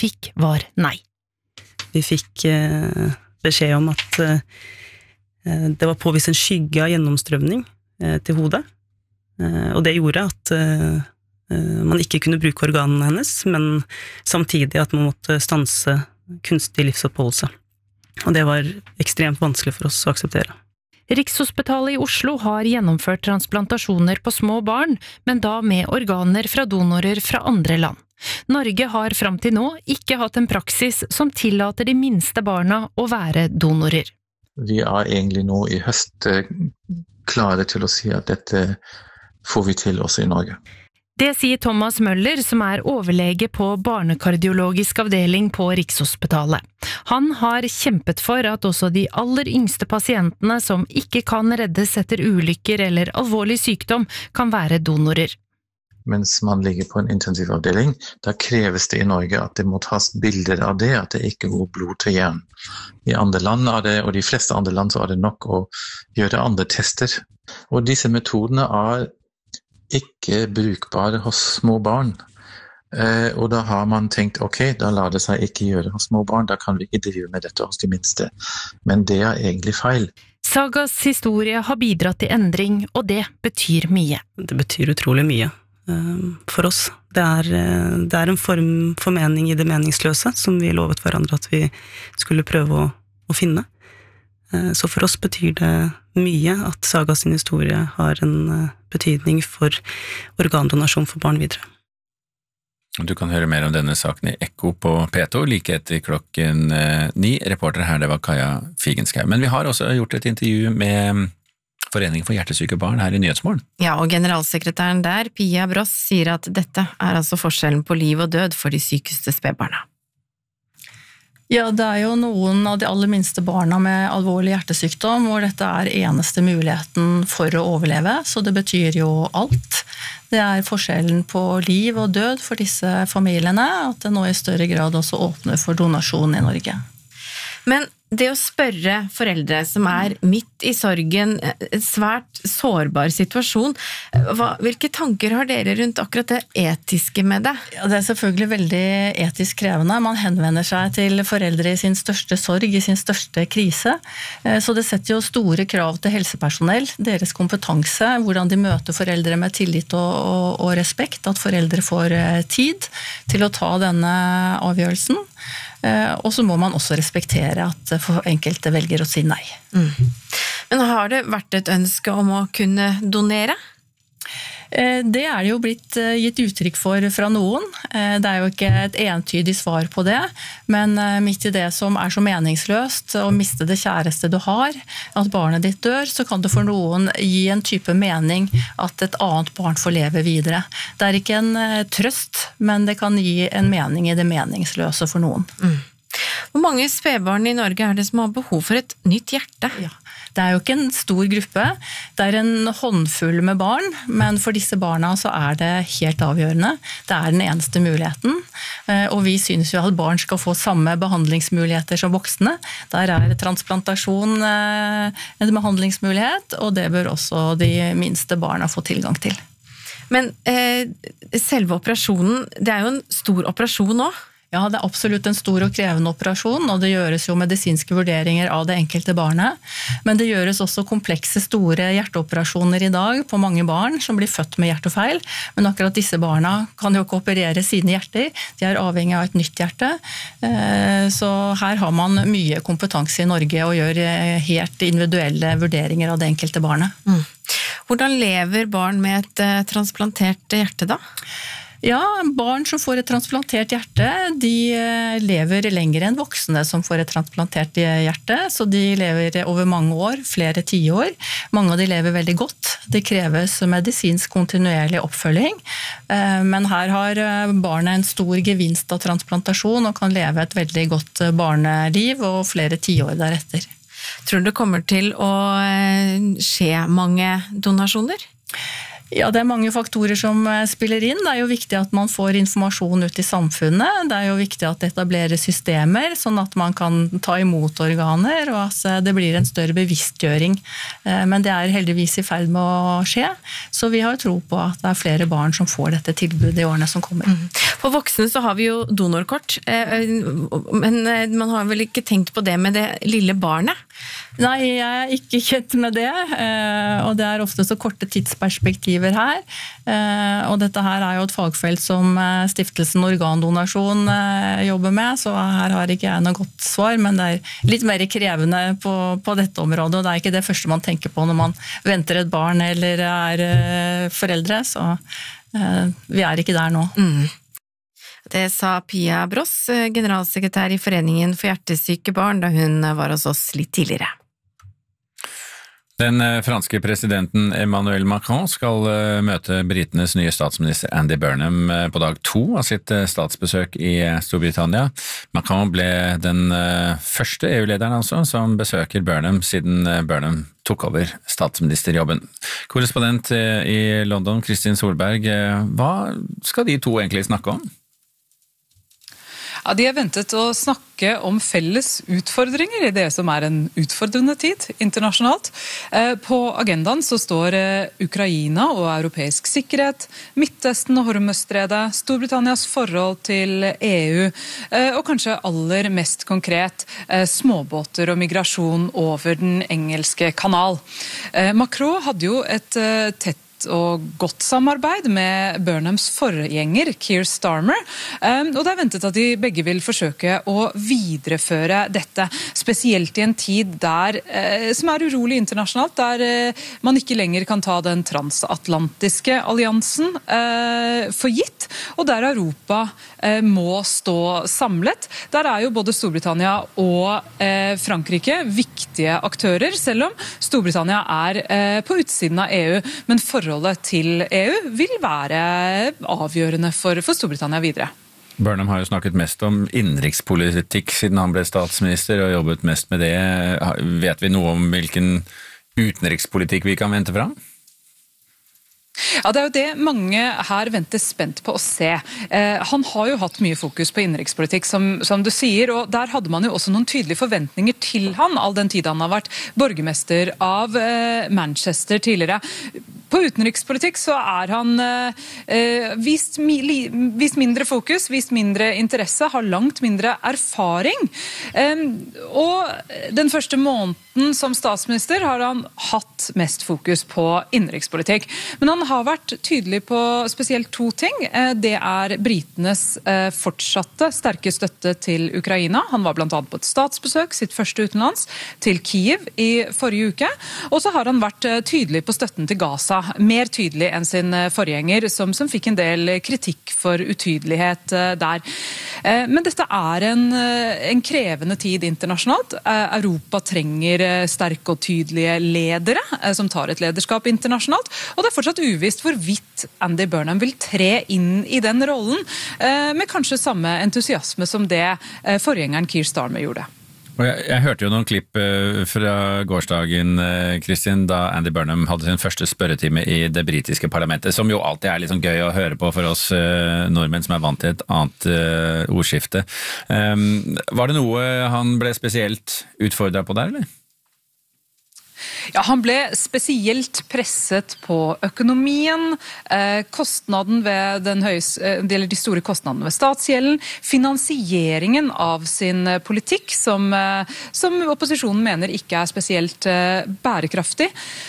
fikk var nei. Vi fikk beskjed om at det var påvist en skygge av gjennomstrømning til hodet, og det gjorde at man ikke kunne bruke organene hennes, men samtidig at man måtte stanse kunstig livsoppholdelse. Og det var ekstremt vanskelig for oss å akseptere. Rikshospitalet i Oslo har gjennomført transplantasjoner på små barn, men da med organer fra donorer fra andre land. Norge har fram til nå ikke hatt en praksis som tillater de minste barna å være donorer. Vi egentlig nå i høst klare til å si at dette får vi til også i Norge. Det sier Thomas Møller, som overlege på barnekardiologisk avdeling på Rikshospitalet. Han har kjempet for at også de aller yngste pasientene som ikke kan reddes etter ulykker eller alvorlig sykdom, kan være donorer. Mens man ligger på en intensivavdeling, da kreves det i Norge at det må tas bilder av det, at det ikke går blod til hjernen. I andre land og de fleste andre land så det nok å gjøre andre tester. Og disse metodene ikke brukbare hos små barn. Og da har man tenkt, ok, da lar det seg ikke gjøre hos små barn, da kan vi ikke drive med dette hos de minste. Men det egentlig feil. Sagas historie har bidratt til endring, og det betyr mye. Det betyr utrolig mye for oss. Det en form for mening i det meningsløse, som vi lovet hverandre at vi skulle prøve å finne. Så for oss betyr det mye at Saga sin historie har en betydning for organdonasjon for barn videre. Du kan høre mer om denne saken i Ekko på P2, like etter 9. Reporter her, det var Kaja Figenschou. Men vi har også gjort et intervju med Foreningen for hjertesyke barn her i Nyhetsmorgen. Ja, og generalsekretæren der, Pia Bross, sier at dette altså forskjellen på liv og død for de sykeste spedbarna. Ja, det jo noen av de aller minste barna med alvorlig hjertesykdom, hvor dette eneste muligheten for å overleve, så det betyr jo alt. Det forskjellen på liv og død for disse familiene, at det nå i større grad også åpner for donasjon i Norge. Men det å spørre foreldre som midt i sorgen, en svært sårbar situasjon, hvilke tanker har dere rundt akkurat det etiske med det? Ja, det selvfølgelig veldig etisk krevende. Man henvender seg til foreldre i sin største sorg, i sin største krise. Så det setter jo store krav til helsepersonell, deres kompetanse, hvordan de møter foreldre med tillit og respekt, at foreldre får tid til å ta denne avgjørelsen. Og så må man også respektere at enkelte velger å si nei. Men har det vært et ønske om å kunne donere? Det det jo blitt gitt uttrykk for fra noen. Det jo ikke et entydig svar på det, men midt i det som så meningsløst, å miste det kjæreste du har, at barnet ditt dør, så kan det for noen gi en type mening at et annet barn får leve videre. Det ikke en trøst, men det kan gi en mening i det meningsløse for noen. Hvor mange spedbarn i Norge det som har behov for et nytt hjerte? Ja. Det jo ikke en stor gruppe, det en håndfull med barn, men for disse barna så det helt avgjørende. Det den eneste muligheten, og vi synes jo at barn skal få samme behandlingsmuligheter som voksne. Der transplantasjon en behandlingsmulighet, og det bør også de minste barna få tilgang til. Men selve operasjonen, det jo en stor operasjon også? Ja, det absolutt en stor og krevende operasjon, og det gjøres jo medisinske vurderinger av det enkelte barnet. Men det gjøres også komplekse, store hjerteoperasjoner i dag på mange barn som blir født med hjertefeil. Men akkurat disse barna kan jo ikke operere sine hjerter. De avhengig av et nytt hjerte. Så her har man mye kompetanse i Norge og gjør helt individuelle vurderinger av det enkelte barnet. Hvordan lever barn med et transplantert hjerte da? Ja, barn som får et transplantert hjerte, de lever lenger enn voksne som får et transplantert hjerte, så de lever over mange år, flere 10 år. Mange av de lever veldig godt. Det kreves medisinsk kontinuerlig oppfølging, men her har barnet en stor gevinst av transplantasjon og kan leve et veldig godt barneliv og flere 10 år deretter. Tror du det kommer til å skje mange donasjoner? Ja, det mange faktorer som spiller inn. Det jo viktig at man får informasjon ut i samfunnet. Det jo viktig at det etableres systemer, sånn at man kan ta imot organer, og at det blir en større bevisstgjøring. Men det heldigvis i ferd med å skje, så vi har tro på at det flere barn som får dette tilbudet i årene som kommer. For voksne så har vi jo donorkort, men man har vel ikke tenkt på det med det lille barnet? Nei, jeg ikke kjent med det, og det ofte så korte tidsperspektiver her, og dette her jo et fagfelt som Stiftelsen Organdonasjon jobber med, så her har ikke jeg noe godt svar, men det litt mer krevende på dette området, og det ikke det første man tenker på når man venter et barn eller foreldre, så vi ikke der nå. Det sa Pia Bross, generalsekretær i Foreningen for hjertesyke barn, da hun var hos oss litt tidligere. Den franske presidenten Emmanuel Macron skal møte britenes nye statsminister Andy Burnham på dag 2 av sitt statsbesøk i Storbritannia. Macron ble den første EU-lederen altså, som besøker Burnham siden Burnham tok over statsministerjobben. Korrespondent i London, Kristin Solberg, hva skal de to egentlig snakke om? Ja, de ventet å snakke om felles utfordringer i det som en utfordrende tid internasjonalt. På agendaen så står Ukraina og europeisk sikkerhet, Midtøsten og Hormuzstredet, Storbritannias forhold til EU, og kanskje aller mest konkret småbåter og migrasjon over den engelske kanal. Macron hadde jo et tett og godt samarbeid med Burnhams forgjenger, Keir Starmer, og det ventet at de begge vil forsøke å videreføre dette, spesielt i en tid der, som urolig internasjonalt, der man ikke lenger kan ta den transatlantiske alliansen for gitt, og der Europa må stå samlet. Der jo både Storbritannia og Frankrike viktige aktører, selv om Storbritannia på utsiden av EU, men forholdet til EU vil være avgjørende for Storbritannia videre. Burnham har jo snakket mest om innenrikspolitikk siden han ble statsminister og jobbet mest med det. Vet vi noe om hvilken utenrikspolitikk vi kan vente fra? Ja, det jo det mange her venter spent på å se. Han har jo hatt mye fokus på innenrikspolitikk, som du sier, og der hadde man jo også noen tydelige forventninger til han, all den tid han har vært borgermester av Manchester tidligere. På utenrikspolitikk så han vist mindre fokus, vist mindre interesse, har langt mindre erfaring. Og den første måneden som statsminister har han hatt mest fokus på innenrikspolitikk. Men han har vært tydelig på spesielt to ting. Det britenes fortsatte sterke støtte til Ukraina. Han var blant annet på et statsbesøk, sitt første utenlands, til Kiev i forrige uke. Og så har han vært tydelig på støtten til Gaza, mer tydelig enn sin forgjenger, som fikk en del kritikk for utydelighet der. Men dette en krevende tid internasjonalt. Europa trenger sterke og tydelige ledere som tar et lederskap internasjonalt, og det fortsatt uvisst hvorvidt Andy Burnham vil tre inn i den rollen, med kanskje samme entusiasme som det forgjengeren Keir Starmer gjorde. Og jeg hørte jo noen klipp fra gårsdagen, Kristin, da Andy Burnham hadde sin første spørretime i det britiske parlamentet, som jo alltid litt sånn gøy å høre på for oss nordmenn som vant til et annet ordskifte. Var det noe han ble spesielt utfordret på der, eller? Ja, han ble spesielt presset på økonomien, kostnaden ved de store kostnadene ved statsgjelden, finansieringen av sin politikk, som opposisjonen mener ikke spesielt bærekraftig.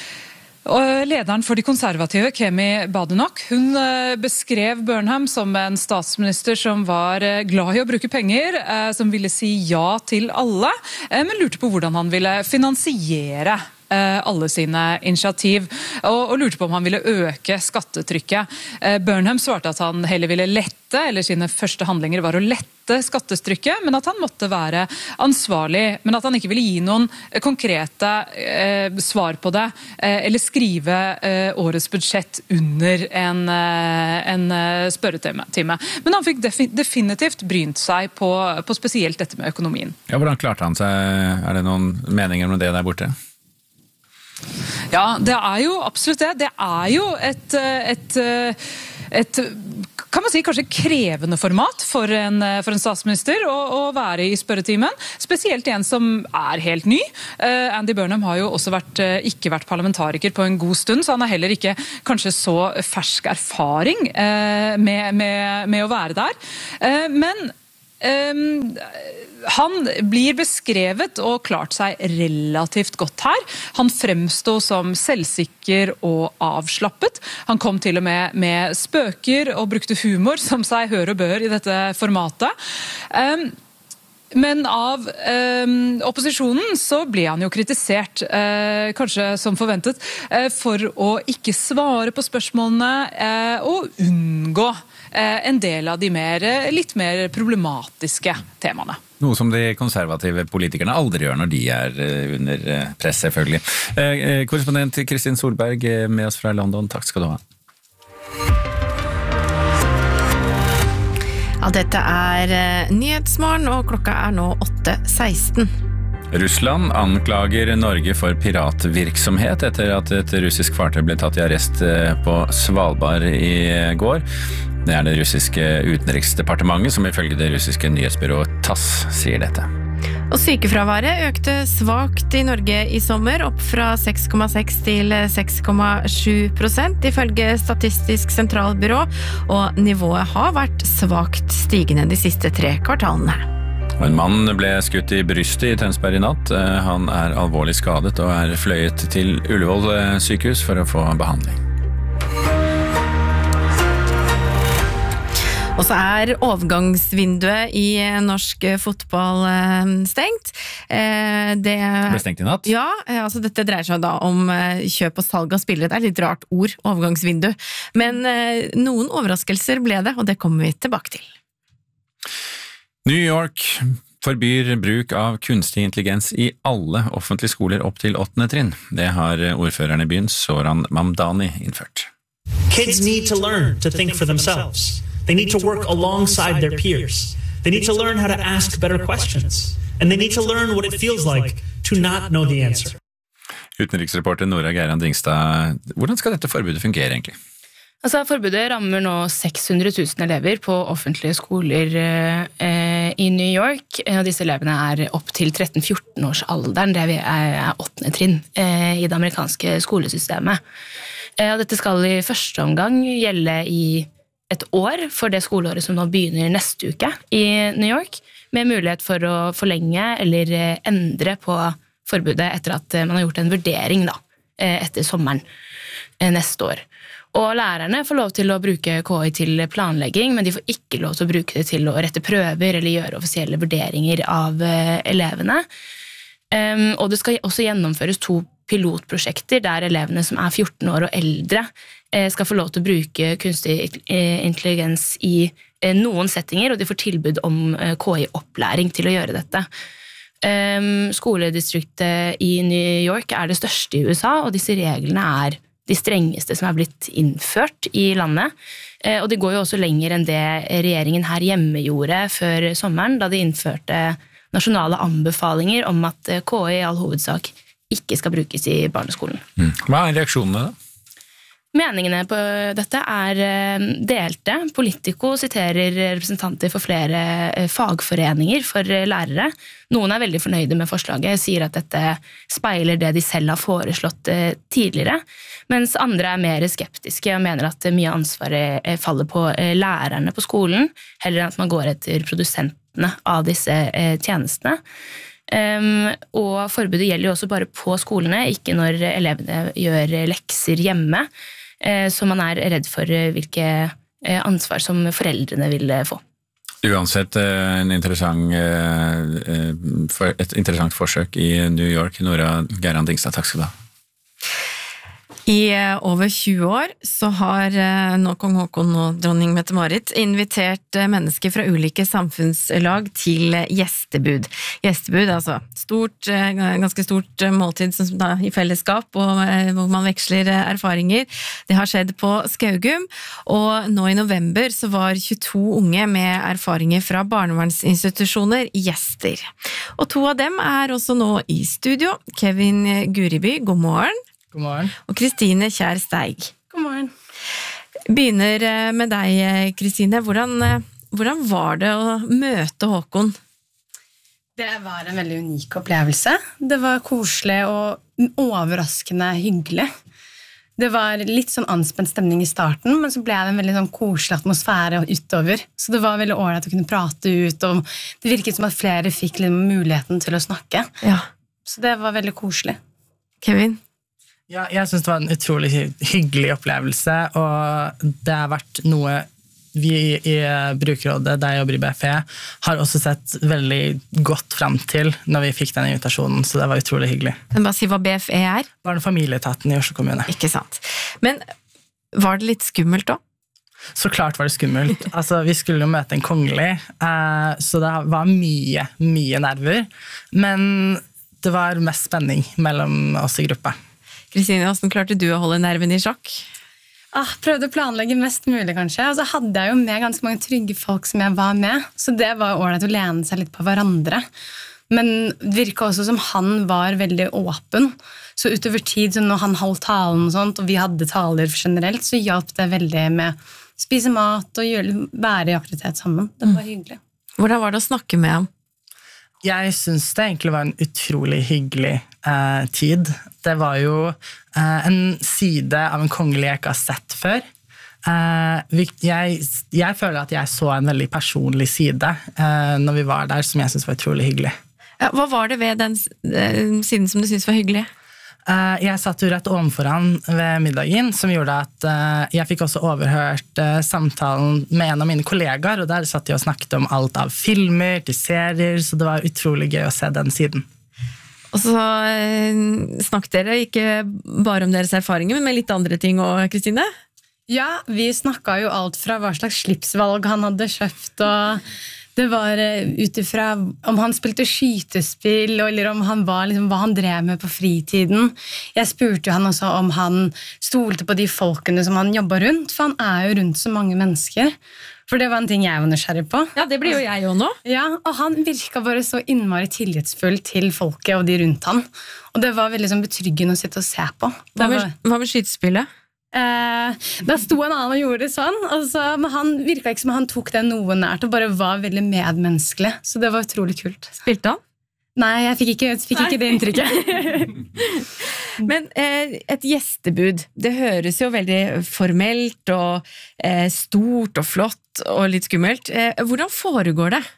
Og lederen for de konservative, Kemi Badenoch, hun beskrev Burnham som en statsminister som var glad i å bruke penger, som ville si ja til alle, men lurte på hvordan han ville finansiere alle sine initiativ, og lurte på om han ville øke skattetrykket. Burnham svarte at han heller ville lette, eller sine første handlinger var å lette skattetrykket, men at han måtte være ansvarlig, men at han ikke ville gi noen konkrete svar på det, eller skrive årets budsjett under en spørretime. Men han fikk definitivt brynt seg på spesielt dette med økonomien. Ja, hvordan klarte han seg? Det noen meninger om det der borte? Ja, det jo absolutt det. Det jo et kan man si kanskje krevende format for en statsminister å være i spørretimen, spesielt en som helt ny. Andy Burnham har jo også ikke vært parlamentariker på en god stund, så han har heller ikke kanskje så fersk erfaring med å være der. Men han blir beskrevet og klart seg relativt godt her. Han fremstod som selvsikker og avslappet. Han kom til og med spøker og brukte humor som seg hør og bør i dette formatet. Men av opposisjonen så ble han jo kritisert, kanskje som forventet, for å ikke svare på spørsmålene og unngå en del av de litt mer problematiske temaene. Noe som de konservative politikerne aldri gjør når de under press, selvfølgelig. Korrespondent Kristin Solberg med oss fra London, takk skal du ha. Ja, dette Nyhetsmorgen, og klokka nå 8:16. Russland anklager Norge for piratvirksomhet etter at et russisk fartøy ble tatt i arrest på Svalbard i går. Det det russiske utenriksdepartementet som ifølge det russiske nyhetsbyrået TASS sier dette. Og sykefraværet økte svagt i Norge i sommer, opp fra 6,6 til 6,7% ifølge Statistisk sentralbyrå, og nivået har vært svagt stigende de siste 3 kvartalene. Og en mann ble skutt i brystet i Tønsberg i natt. Han alvorlig skadet og fløyet til Ullevål sykehus for å få behandling. Og så overgangsvinduet i norsk fotball stengt. Det ble stengt i natt? Ja, altså dette dreier seg da om kjøp og salg av spillere. Det litt rart ord, overgangsvindu. Men noen overraskelser ble det, og det kommer vi tilbake til. New York forbyr bruk av kunstig intelligens i alle offentlige skoler opp til 8. trinn. Det har ordføreren i byen, Zoran Mamdani, innført. Kids need to learn to think for themselves. They need to work alongside their peers. They need to learn how to ask better questions. And they need to learn what it feels like to not know the answer. Utenriksreporter Nora Geiran Dingstad, hvordan skal dette forbudet fungere egentlig? Altså, forbudet rammer nå 600 000 elever på offentlige skoler i New York, og disse elevene opp til 13-14 års alderen, det 8. trinn i det amerikanske skolesystemet. Og dette skal i første omgang gjelde i et år for det skoleåret som nå begynner neste uke i New York, med mulighet for å forlenge eller endre på forbudet etter at man har gjort en vurdering da, etter sommeren neste år. Og lærerne får lov til å bruke KI til planlegging, men de får ikke lov til å bruke det til å rette prøver eller gjøre offisielle vurderinger av elevene. Og det skal også gjennomføres 2 pilotprosjekter der elevene som 14 år og eldre skal få lov til å bruke kunstig intelligens i noen settinger, og de får tilbud om KI-opplæring til å gjøre dette. Skoledistriktet i New York det største i USA, og disse reglene de strengeste som blitt innført i landet. Og det går jo også lenger enn det regjeringen her hjemme gjorde før sommeren, da de innførte nasjonale anbefalinger om at KI i all hovedsak ikke skal brukes i barneskolen. Hva reaksjonene da? Meningene på dette delte. Politico siterer representanter for flere fagforeninger for lærere. Noen veldig fornøyde med forslaget, sier at dette speiler det de selv har foreslått tidligere, mens andre mer skeptiske og mener at mye ansvar faller på lærerne på skolen, heller enn at man går etter produsentene av disse tjenestene. Og forbudet gjelder jo også bare på skolene, ikke når elevene gjør lekser hjemme, så man redd for hvilke ansvar som foreldrene vil få. Uansett et interessant forsøk i New York. Nora Geiran Dingstad, takk skal du ha. I over 20 år så har nå kong Haakon og dronning Mette-Marit invitert mennesker fra ulike samfunnslag til gjestebud. Gjestebud, altså ganske stort måltid som da, i fellesskap, og hvor man veksler erfaringer. Det har skjedd på Skaugum, og nå i november så var 22 unge med erfaringer fra barnevernsinstitusjoner gjester. Og 2 av dem er også nå i studio. Kevin Guriby, god morgen. God morgen. Og Kristine Kjær Steig. God morgen. Begynner med deg, Kristine. Hvordan var det å møte Haakon? Det var en veldig unik opplevelse. Det var koselig og overraskende hyggelig. Det var litt sånn anspent stemning i starten, men så ble det en veldig sånn koselig atmosfære utover. Så det var veldig ålreit å kunne prate ut, og det virket som at flere fikk muligheten til å snakke. Ja. Så det var veldig koselig. Kevin? Ja, jeg synes det var en utrolig hyggelig opplevelse, og det har vært noe vi i Brukerrådet, der jeg jobber i BFE, har også sett veldig godt frem til når vi fikk den invitasjonen, så det var utrolig hyggelig. Kan du bare si hva BFE er? Barne- og familieetaten i Oslo kommune. Ikke sant. Men var det litt skummelt da? Så klart var det skummelt. Altså, vi skulle jo møte en kongelig, så det var mye nerver, men det var mest spenning mellom oss i gruppa. Kristine, hvordan klarte du å holde nerven i sjakk? Prøvde å planlegge mest mulig, kanskje. Og så hadde jeg jo med ganske mange trygge folk som jeg var med, så det var ålreit å lene seg litt på hverandre. Men det virket også som han var veldig åpen. Så utover tid, så når han holdt talen og sånt, og vi hadde taler generelt, så hjalp det veldig med å spise mat og være i aktivitet sammen. Det var hyggelig. Hvordan var det å snakke med ham? Jeg synes det egentlig var en utrolig hyggelig tid. Det var jo en side av en kongelig jeg ikke har sett før. Jeg føler at jeg så en veldig personlig side når vi var der, som jeg synes var utrolig hyggelig. Ja, hva var det ved den siden som du synes var hyggelig? Jeg satt jo rett ovenfor han ved middagen, som gjorde at jeg fikk også overhørt samtalen med en av mine kollegaer, og der satt jeg og snakket om alt av filmer til serier, så det var utrolig gøy å se den siden. Og så snakket dere ikke bare om deres erfaringer, men med litt andre ting også, Kristine? Ja, vi snakket jo alt fra hva slags slipsvalg han hadde kjøpt, og det var utifra om han spilte skytespill, eller om han var, hva han drev med på fritiden. Jeg spurte jo han også om han stolte på de folkene som han jobbet rundt, for han er jo rundt så mange mennesker. For det var en ting jeg var nysgjerrig på. Ja, det blir jo jeg jo nå. Ja, og han virket bare så innmari tillitsfull til folket og de rundt han. Og det var veldig betryggende å sitte og se på. Hva med skytespillet? Da sto en annen og gjorde det sånn, men han virket ikke som han tok det noe nært og bare var veldig medmenneskelig, så det var utrolig kult. Spilte han? Nei, jeg fikk ikke det inntrykket. Men et gjestebud, det høres jo veldig formelt og stort og flott og litt skummelt. Hvordan foregår det?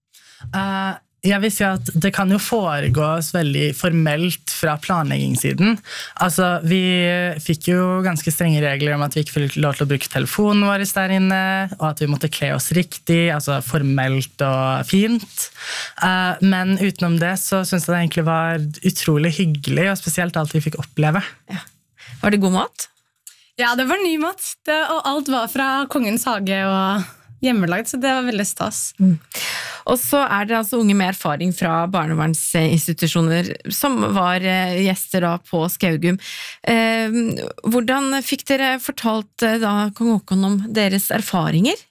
Jeg vil si at det kan jo foregås veldig formelt fra planleggingssiden. Altså, vi fikk jo ganske strenge regler om at vi ikke fikk lov til å bruke telefonen vår der inne, og at vi måtte kle oss riktig, altså formelt og fint. Men utenom det så synes jeg det egentlig var utrolig hyggelig, og spesielt alt vi fikk oppleve. Ja. Var det god mat? Ja, det var ny mat, og alt var fra kongens hage og hjemmelagd, så det var veldig stas. Og så er det altså unge med erfaring fra barnevernsinstitusjoner som var gjester da på Skaugum. Hvordan fikk dere fortalt da kong Haakon om deres erfaringer?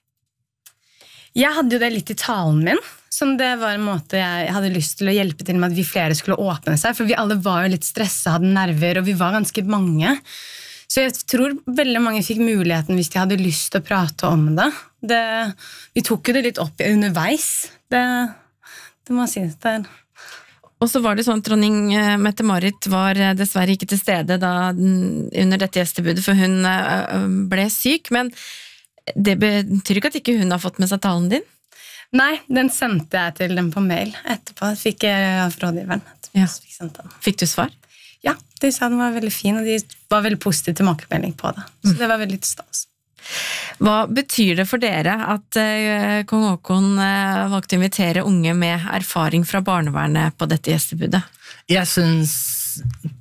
Jeg hadde jo det litt i talen min, som det var en måte jeg hadde lyst til å hjelpe til med at vi flere skulle åpne seg, for vi alle var jo litt stresset, hadde nerver, og vi var ganske mange. Så jeg tror veldig mange fikk muligheten hvis de hadde lyst til å prate om det. Vi tok jo det litt opp underveis. Det må jeg si. Og så var det sånn at dronning Mette-Marit var dessverre ikke til stede under dette gjestebudet, for hun ble syk, men det betyr ikke at ikke hun har fått med seg talen din? Nei, den sendte jeg til dem på mail etterpå. Fikk jeg fra rådgiveren. Ja. Fikk du svar? Ja, de sa den var veldig fin, og de var veldig positive til tilbakemelding på det. Så det var veldig stas. Hva betyr det for dere at kong Haakon valgte å invitere unge med erfaring fra barnevernet på dette gjestebudet? Jeg synes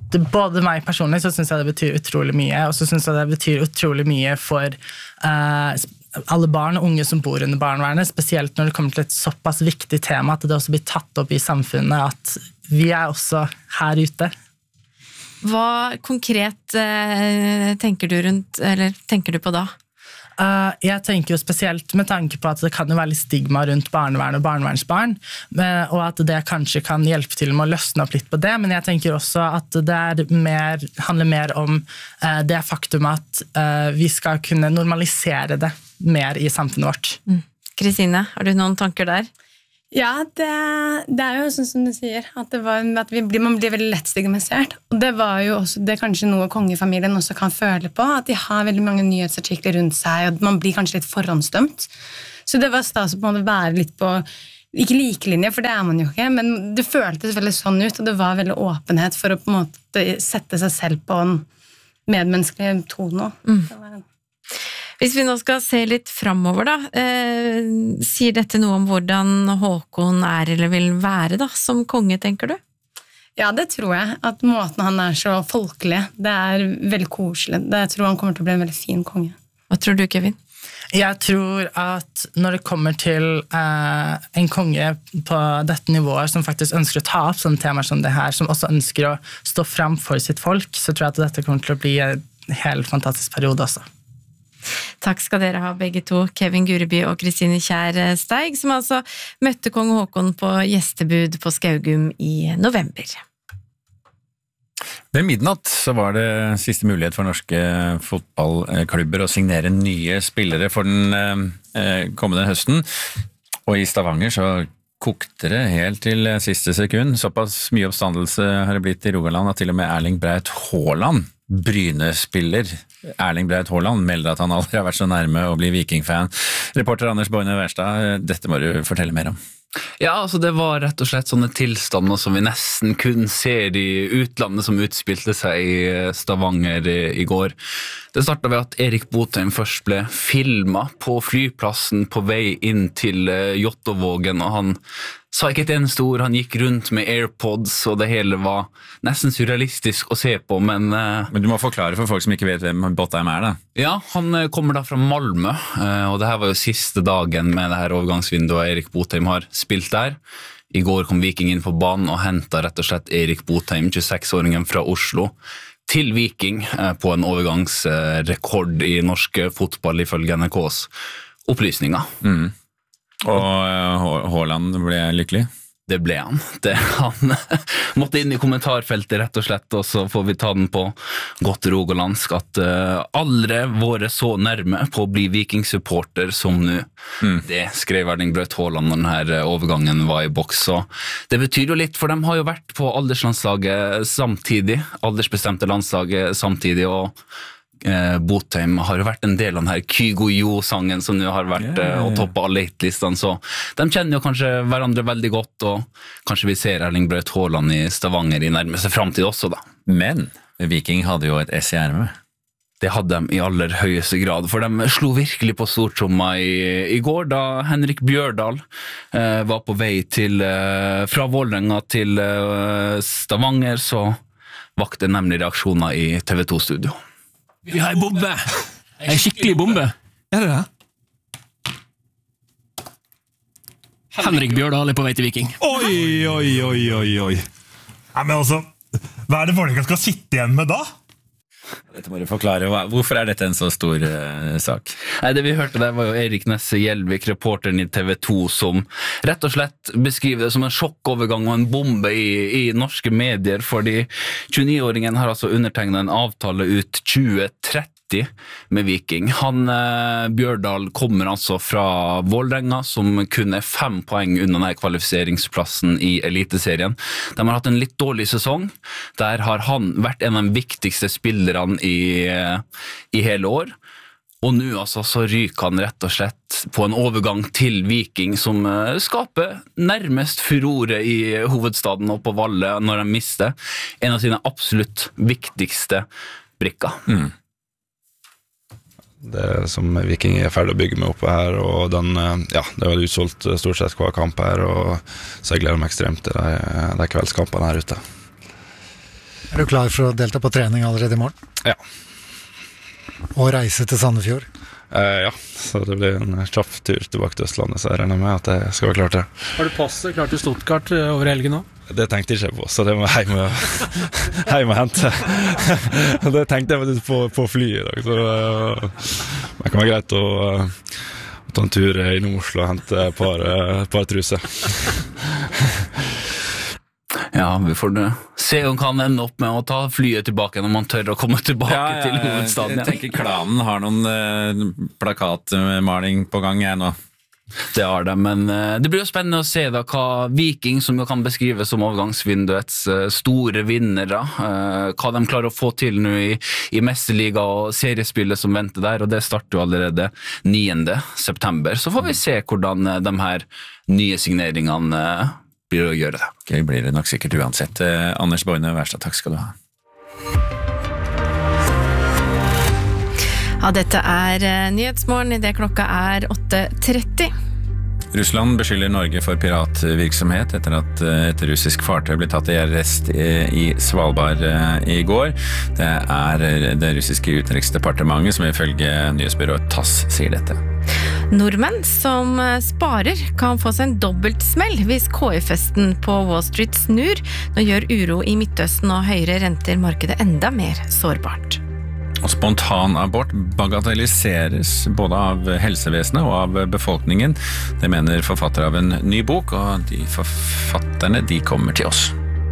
både meg personlig så synes jeg det betyr utrolig mye, og så synes jeg det betyr utrolig mye for alle barn og unge som bor under barnevernet, spesielt når det kommer til et såpass viktig tema, at det også blir tatt opp i samfunnet, at vi også her ute. Hva konkret tenker du på da? Jeg tenker jo spesielt med tanke på at det kan jo være litt stigma rundt barnevern og barnevernsbarn, og at det kanskje kan hjelpe til med å løsne opp litt på det, men jeg tenker også at det handler mer om det faktum at vi skal kunne normalisere det mer i samfunnet vårt. Kristine, har du noen tanker der? Ja, det jo sånn som du sier, at man blir veldig lett stigmatisert. Og det var jo også det kanskje noe kongefamilien også kan føle på, at de har veldig mange nyhetsartikler rundt seg, og man blir kanskje litt forhåndsdømt. Så det var stas å være litt på, ikke likelinje, for det man jo ikke, men det føltes veldig sånn ut, og det var veldig åpenhet for å på en måte sette seg selv på en medmenneskelig tone. Hvis vi nå skal se litt fremover da, sier dette noe om hvordan Håkon eller vil være da, som konge, tenker du? Ja, det tror jeg. At måten han så folkelig, det veldig koselig. Jeg tror han kommer til å bli en veldig fin konge. Hva tror du, Kevin? Jeg tror at når det kommer til en konge på dette nivået som faktisk ønsker å ta opp sånne temaer som det her, som også ønsker å stå frem for sitt folk, så tror jeg at dette kommer til å bli en helt fantastisk periode også. Takk skal dere ha begge to, Kevin Gureby og Kristine Kjær Steig, som altså møtte kong Håkon på gjestebud på Skaugum i november. Ved midnatt så var det siste mulighet for norske fotballklubber å signere nye spillere for den kommende høsten, og i Stavanger så kokte det helt til siste sekund. Såpass mye oppstandelse har det blitt i Rogaland at til og med Erling Braut Haaland, Bryne-spiller Erling Braut Haaland, melder at han aldri har vært så nærme å bli Viking-fan. Reporter Anders Boine Wærstad, dette må du fortelle mer om. Ja, altså det var rett og slett sånne tilstander som vi nesten kun ser i utlandet som utspilte seg i Stavanger i går. Det startet ved at Erik Botheim først ble filmet på flyplassen på vei inn til Jåttåvågen, og han sa ikke et eneste ord, han gikk rundt med AirPods, og det hele var nesten surrealistisk å se på, men du må forklare for folk som ikke vet hvem Botheim da. Ja, han kommer da fra Malmö, og det her var jo siste dagen med det her overgangsvinduet Erik Botheim har spilt der. I går kom Viking inn på banen og hentet rett og slett Erik Botheim, 26-åringen fra Oslo, til Viking på en overgangsrekord i norsk fotball ifølge NRKs opplysninger. Og Haaland ble lykkelig? Det ble han. Han måtte inn i kommentarfeltet rett og slett, og så får vi ta den på godt rogalandsk at aldri våre så nærme på å bli Viking-supporter som nå. Det skrev Erling Braut Haaland når denne overgangen var i boks. Så det betyr jo litt, for de har jo vært på alderslandslaget samtidig, aldersbestemte landslaget samtidig, og Botheim har jo vært en del av denne Kygo Jo-sangen som nå har vært og toppet alle hitlistene, så de kjenner jo kanskje hverandre veldig godt, og kanskje vi ser Erling Braut Haaland i Stavanger i nærmeste fremtid også da. Men Viking hadde jo et S i ermet. Det hadde de i aller høyeste grad, for de slo virkelig på stortromma i går, da Henrik Bjørdal var på vei fra Vålerenga til Stavanger, så vakte nemlig reaksjoner i TV 2-studio. Vi har en bombe! En skikkelig bombe! Er det det? Henrik Bjørdal på vei til Viking. Oi. Nei, men altså, hva det folk skal sitte igjen med da? Dette må du forklare. Hvorfor dette en så stor sak? Nei, det vi hørte der var jo Erik Nesse Hjelvik, reporteren i TV 2, som rett og slett beskriver det som en sjokkovergang og en bombe i norske medier, fordi 29-åringen har altså undertegnet en avtale ut 2030 med Viking. Han, Bjørdal, kommer altså fra Vålerenga, som kun 5 poeng unna denne kvalifiseringsplassen i Eliteserien. De har hatt en litt dårlig sesong. Der har han vært en av de viktigste spillerne i hele år. Og nå altså så ryker han rett og slett på en overgang til Viking som skaper nærmest furore i hovedstaden og på Valle når de mister en av sine absolutt viktigste brikker. Det som Viking ferdig å bygge meg oppe her, og det var utsolgt stort sett hver kamp her, og så jeg gleder meg ekstremt til de kveldskampene her ute. Er du klar for å delta på trening allerede I morgen? Ja. Og reise til Sandefjord? Ja, så det blir en kjapp tur tilbake til Østlandet, så jeg regner med at jeg skal være klar til. Har du passet klart til Stuttgart over helgen nå? Det tenkte jeg ikke på, så det må jeg hjem og hente. Det tenkte jeg faktisk på flyet I dag, så det kan være greit å ta en tur innom Oslo og hente et par truser. Ja, vi får se om han ender opp med å ta flyet tilbake når man tør å komme tilbake til hovedstaden. Jeg tenker klanen har noen plakatmaling på gang her nå. Det har det, men det blir jo spennende å se da hva Viking, som jo kan beskrives som overgangsvinduets store vinnere, hva de klarer å få til nå I Mesterliga og seriespillet som venter der, og det starter jo allerede 9. september. Så får vi se hvordan de her nye signeringene blir å gjøre det. Gøy blir det nok sikkert uansett. Anders Boine Wærstad, takk skal du ha. Ja, dette Nyhetsmorgen I det klokka 8:30. Russland beskylder Norge for piratvirksomhet etter at et russisk fartøy ble tatt I arrest I Svalbard I går. Det det russiske utenriksdepartementet som ifølge nyhetsbyrået TASS sier dette. Nordmenn som sparer kan få seg en dobbeltsmell hvis KI-festen på Wall Street snur. Nå gjør uro I Midtøsten og høyere renter markedet enda mer sårbart. Og spontanabort bagatelliseres både av helsevesenet og av befolkningen. Det mener forfatter av en ny bok, og de forfatterne de kommer til oss.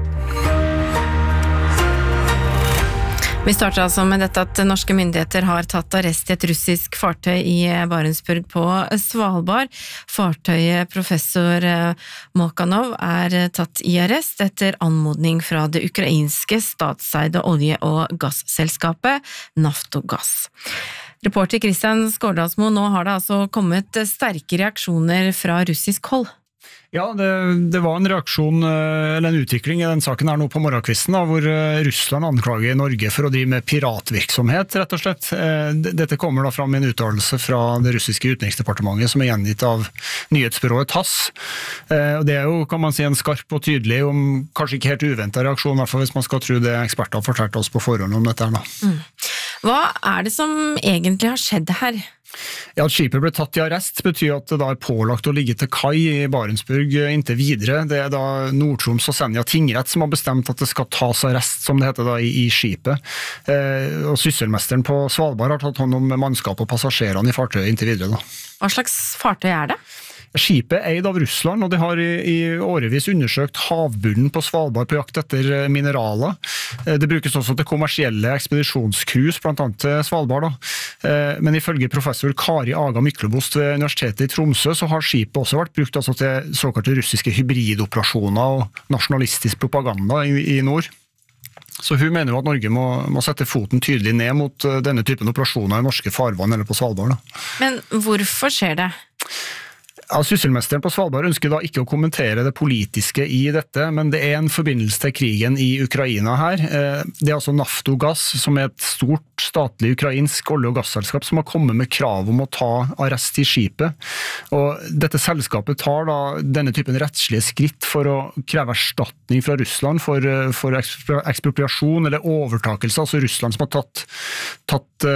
Vi starter altså med dette at norske myndigheter har tatt arrest I et russisk fartøy I Barentsburg på Svalbard. Fartøyet professor Molchanov tatt I arrest etter anmodning fra det ukrainske statseide olje- og gasselskapet Naftogaz. Reporter Kristian Skårdalsmo, nå har det altså kommet sterke reaksjoner fra russisk hold. Ja, det var en reaksjon, eller en utvikling I den saken her nå på morgenkvisten, hvor Russland anklager Norge for å drive med piratvirksomhet, rett og slett. Dette kommer da fram I en uttalelse fra det russiske utenriksdepartementet, som gjengitt av nyhetsbyrået TASS. Og det jo, kan man si, en skarp og tydelig, om kanskje ikke helt uventet reaksjon, I hvert fall hvis man skal tro det eksperter har fortalt oss på forhånd om dette her da. Hva det som egentlig har skjedd her? Ja, at skipet ble tatt I arrest betyr at det da pålagt å ligge til kai I Barentsburg inntil videre. Det da Nord-Troms og Senja tingrett som har bestemt at det skal tas arrest, som det heter da, I skipet. Og sysselmesteren på Svalbard har tatt hånd om mannskap og passasjerene I fartøyet inntil videre. Da. Hva slags fartøy det? Skipet eid av Russland, og de har I årevis undersøkt havbunnen på Svalbard på jakt etter mineraler. Det brukes også til kommersielle ekspedisjonscruise, blant annet til Svalbard. Men ifølge professor Kari Aga Myklebost ved Universitetet I Tromsø, så har skipet også vært brukt altså til såkalte russiske hybridoperasjoner og nasjonalistisk propaganda I nord. Så hun mener jo at Norge må sette foten tydelig ned mot denne typen operasjoner I norske farvann eller på Svalbard. Men hvorfor skjer det? Ja, sysselmesteren på Svalbard ønsker da ikke å kommentere det politiske I dette, men det en forbindelse til krigen I Ukraina her. Det altså Naftogaz, som et stort statlig ukrainsk olje- og gasselskap som har kommet med krav om å ta arrest I skipet. Og dette selskapet tar da denne typen rettslige skritt for å kreve erstatning fra Russland for ekspropriasjon eller overtakelse, altså Russland som har tatt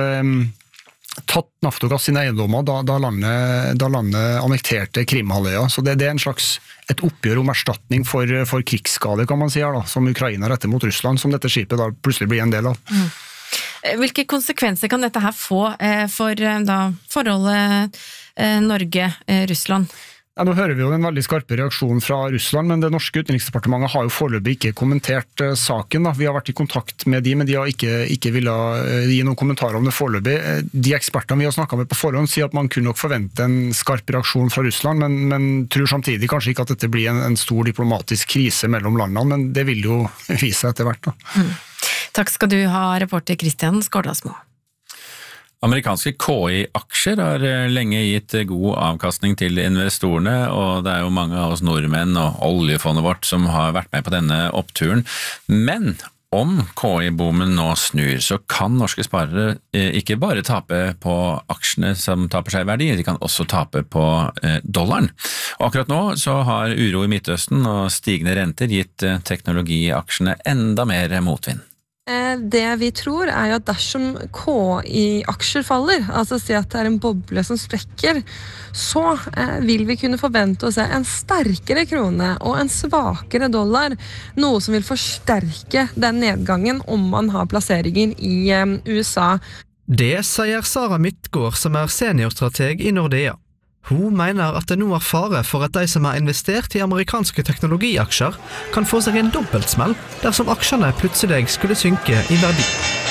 Naftogaz sine eiendommer da landet annekterte Krimhalvøya. Så det en slags et oppgjør om erstatning for krigsskade, kan man si her da, som Ukraina retter mot Russland, som dette skipet da plutselig blir en del av. Hvilke konsekvenser kan dette her få for forholdet Norge-Russland? Ja, nå hører vi jo en veldig skarpe reaksjon fra Russland, men det norske utenriksdepartementet har jo foreløpig ikke kommentert saken. Da. Vi har vært I kontakt med de, men de har ikke villet gi noen kommentarer om det foreløpig. De ekspertene vi har snakket med på forhånd sier at man kunne nok forvente en skarp reaksjon fra Russland, men tror samtidig kanskje ikke at dette blir en stor diplomatisk krise mellom landene, men det vil jo vise etter hvert. Da. Takk skal du ha, reporter Kristian Skårdalsmo. Amerikanske KI-aksjer har lenge gitt god avkastning til investorene, og det jo mange av oss nordmenn og oljefondet vårt som har vært med på denne oppturen. Men om KI-boomen nå snur, så kan norske sparere ikke bare tape på aksjene som taper seg I verdi, de kan også tape på dollaren. Og akkurat nå så har uro I Midtøsten og stigende renter gitt teknologiaksjene enda mer motvind. Det vi tror jo at dersom KI-aksjer faller, altså si at det en boble som sprekker, så vil vi kunne forvente å se en sterkere krone og en svakere dollar, noe som vil forsterke den nedgangen om man har plasseringer i USA. Det sier Sara Midtgaard, som seniorstrateg i Nordea. Hun mener at det nå fare for at de som har investert i amerikanske teknologiaksjer kan få seg en dobbeltsmell dersom aksjene plutselig skulle synke i verdi.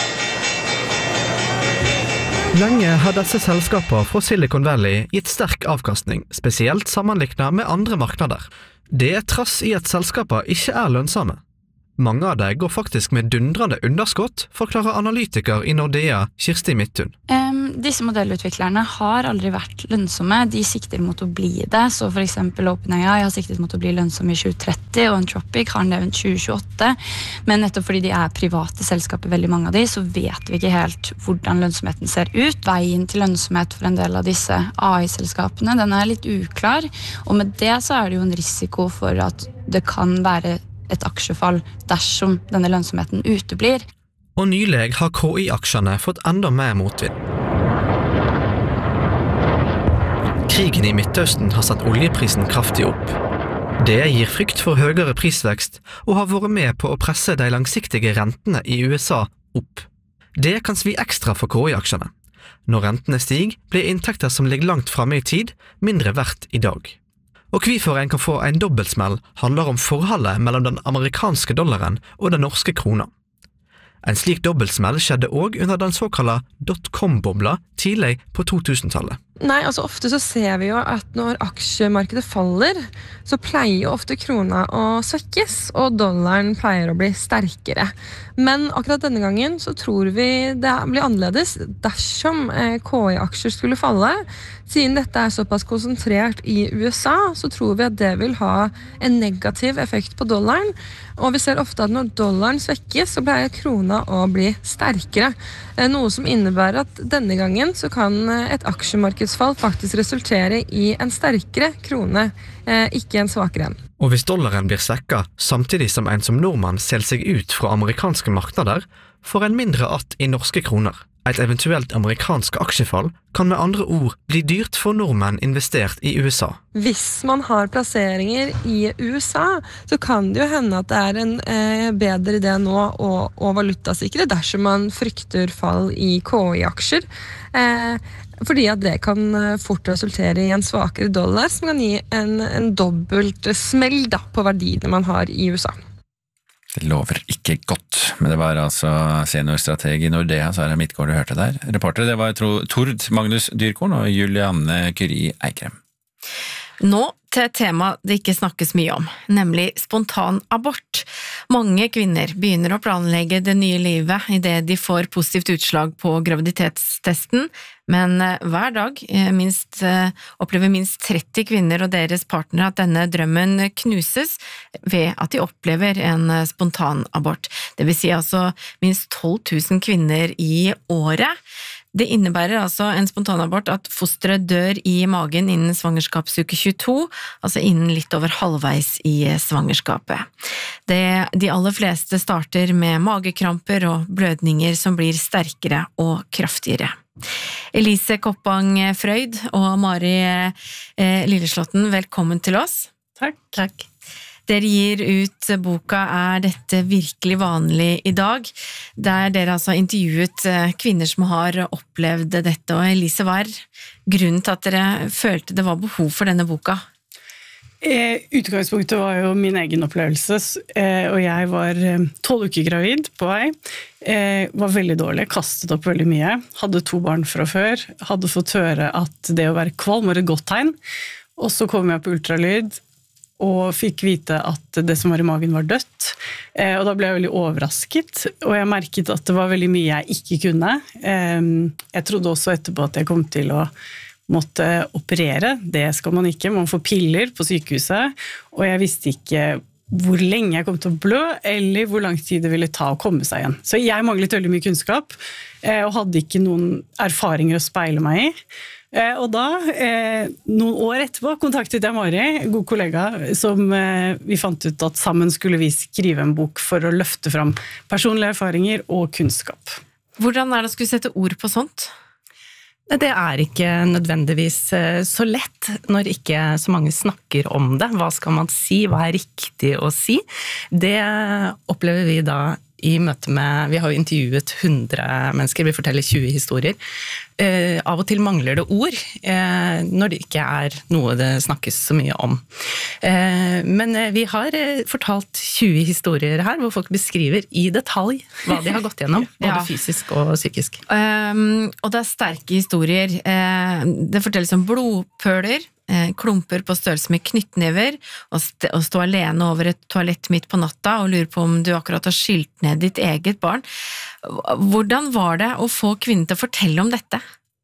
Lenge har disse selskapene fra Silicon Valley gitt sterk avkastning, spesielt sammenlignet med andre marknader. Det trass i at selskapene ikke lønnsomme. Mange av dem går faktisk med dundrende underskott, forklarer analytiker i Nordea, Kirsti Midthun. Disse modellutviklerne har aldri vært lønnsomme. De sikter mot å bli det. Så for eksempel OpenAI har siktet mot å bli lønnsomme i 2030, og Anthropic har nevnt 2028. Men nettopp fordi de private selskaper, veldig mange av de, så vet vi ikke helt hvordan lønnsomheten ser ut. Veien til lønnsomhet for en del av disse AI-selskapene, den litt uklar. Og med det så det jo en risiko for at det kan være et aksjefall dersom denne lønnsomheten uteblir. Og nylig har KI-aksjene fått enda mer motvind. Krigen i Midtøsten har satt oljeprisen kraftig opp. Det gir frykt for høyere prisvekst og har vært med på å presse de langsiktige rentene i USA opp. Det kan svi ekstra for KI-aksjene. Når rentene stiger, blir inntekter som ligger langt fremme i tid, mindre verdt i dag. Og hvorfor en kan få en dobbeltsmell handler om forholdet mellom den amerikanske dollaren og den norske krona. En slik dobbeltsmell skjedde også under den såkalte dot-com-bobla tidlig på 2000-tallet. Nei, altså ofte så ser vi jo at når aksjemarkedet faller, så pleier jo ofte krona å svekkes, og dollaren pleier å bli sterkere. Men akkurat denne gangen så tror vi det blir annerledes dersom KI-aksjer skulle falle. Siden dette såpass konsentrert i USA, så tror vi at det vil ha en negativ effekt på dollaren. Og vi ser ofte at når dollaren svekkes, så pleier krona å bli sterkere. Noe som innebærer at denne gangen så kan et aksjemarkedsfall faktisk resultere i en sterkere krone, ikke en svakere en. Og hvis dollaren blir svekket, samtidig som en som nordmann selger seg ut fra amerikanske marknader, får en mindre att i norske kroner. Et eventuelt amerikansk aksjefall kan med andre ord bli dyrt for nordmenn investert i USA. Hvis man har plasseringer i USA, så kan det jo hende at det en bedre idé nå å valutasikre dersom man frykter fall i KI-aksjer. Fordi at det kan fort resultere i en svakere dollar, som kan gi en dobbelt smell på verdiene man har i USA. Det lover ikke godt, men det var altså seniorstrateg i Nordea, Sara Midtgaard, du hørte der. Reportere, det var Tord Magnus Dyrkorn og Julianne Curie Eikrem. Nå til et tema det ikke snakkes mye om, nemlig spontan abort. Mange kvinner begynner å planlegge det nye livet i det de får positivt utslag på graviditetstesten, men hver dag opplever minst 30 kvinner og deres partner at denne drømmen knuses ved at de opplever en spontan abort. Det vil si altså minst 12 000 kvinner i året. Det innebærer altså en spontanabort at fosteret dør i magen innen svangerskapsuke 22, altså innen litt over halvveis i svangerskapet. De aller fleste starter med magekramper og blødninger som blir sterkere og kraftigere. Elise Koppang-Frøyd og Mari Lilleslåtten, velkommen til oss. Takk. Dere gir ut boka «Er dette virkelig vanlig i dag?», der dere altså har intervjuet kvinner som har opplevd dette. Og Elise, hva grunnen til at dere følte det var behov for denne boka? Utgangspunktet var jo min egen opplevelse, og jeg var 12 uker gravid på vei, var veldig dårlig, kastet opp veldig mye, hadde 2 barn fra før, hadde fått høre at det å være kvalm var et godt tegn, og så kom jeg på ultralyd, og fikk vite at det som var i magen var dødt, og da ble jeg veldig overrasket, og jeg merket at det var veldig mye jeg ikke kunne. Jeg trodde også etterpå at jeg kom til å måtte operere, det skal man ikke, man får piller på sykehuset, og jeg visste ikke hvor lenge jeg kom til å blø, eller hvor lang tid det ville ta å komme seg igjen. Så jeg manglet veldig mye kunnskap, og hadde ikke noen erfaringer å speile meg i, Og da, noen år etterpå, kontaktet jeg Mari, god kollega, som vi fant ut at sammen skulle vi skrive en bok for å løfte fram personlige erfaringer og kunnskap. Hvordan det å skulle sette ord på sånt? Det ikke nødvendigvis så lett når ikke så mange snakker om det. Hva skal man si? Hva riktig å si? Det opplever vi da i møte med, vi har jo intervjuet 100 mennesker, vi forteller 20 historier. Av og til mangler det ord, når det ikke noe det snakkes så mye om. Men vi har fortalt 20 historier her, hvor folk beskriver i detalj hva de har gått gjennom, både fysisk og psykisk. Og det sterke historier. Det fortelles om blodpøler, klumper på størrelse med knyttnever, og stå alene over et toalett midt på natta og lure på om du akkurat har skylt ned ditt eget barn. Hvordan var det å få kvinnen til å fortelle om dette?